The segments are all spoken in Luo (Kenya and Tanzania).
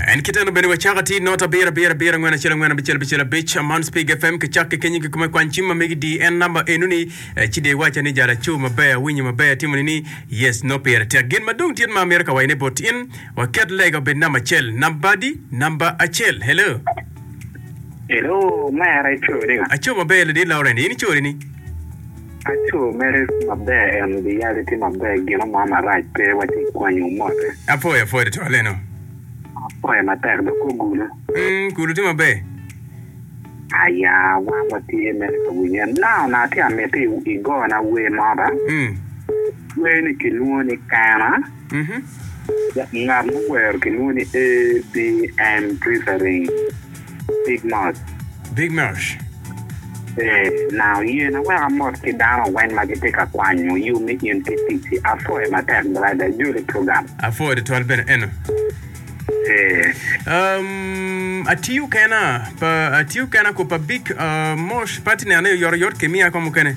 En kitendo bene wachagati nota bera ngwana bichela bitch man speak FM ke chak kenyi ke kuma kwanchima megi di en number enuni chide wacha ni jara chu mabaya winyi mabaya timuni ni yes no pera te again madung tien ma America wa bot in wa ket lega ben number chel number achel hello mara chori achu mabaya le di Lauren ini chori ni achu mere mabaya en reality mabaya gina mama right pe wati kwanyu mote apoya to aleno Poi mater do kugula. Kulu ti mabe. Aya wa wati me ko yen na ti amete igo na we maba. We ni kilu ni kana. Ya nga mu wer kilu ni ABM preferring Big Marsh. Now you know where I'm not down when my take a kwanyu you make in TTC afo mater brother do the program. Afo the 12 ben eno. Atiu kana ko pa big mosh partner ne yor kemia como kene.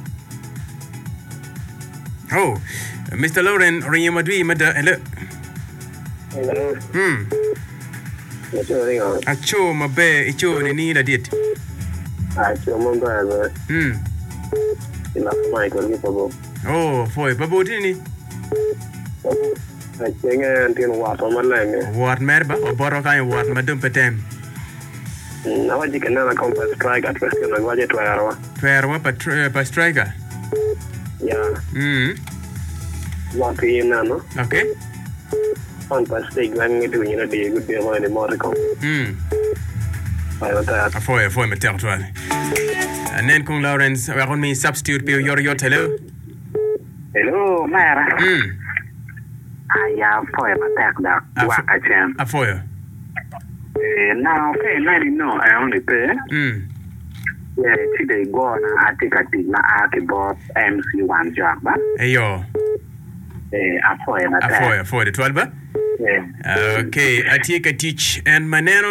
Oh, Mr. Lauren Riyamadwi mada hello. Acho mabe icho ni la diet. Acho mabe. Ila mai ko ni pabo. Oh, foi pabo tini. Chenga tin wat malenge wat merba boro kan wat madum petem na waji kana na compass striker twese na waje twerwa pa striker ya wat ina no okay fantastic wangi tu ni de good de mo de moriko ayota foi meter toi and then con Lawrence we on me substitute pe your hello mara Aya foi matek da waka chen. Afoyo. Now okay, no I only pay. Yeah, today go na atikati na akibot MC1 job ba. Eyo. Afoyo matek. Afoyo the 12 ba? Okay, atika teach and maneno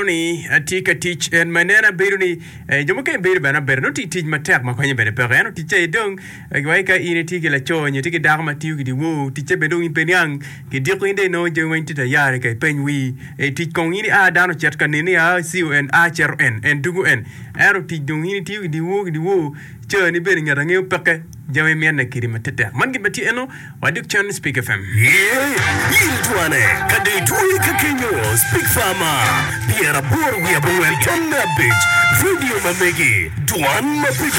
beru ni jomoke beru bana berno teach matek makwanye bere pereno teach dong gwaika ine tiki la chonye tiki dagma tiu di wo teach bedu in penyang ki diko inde no jengwen tita yare kai penwi teach kong ini dano chat kanini siu en acher en dugu en ero teach dong ini tiu di wo chani bere ngara ngeu peke jawe miana kiri matete mangi bati eno waduk chan speak FM yiltwane kade tuwe kakenyo speak farmer piera bor we abuel tanda bitch video mamegi duan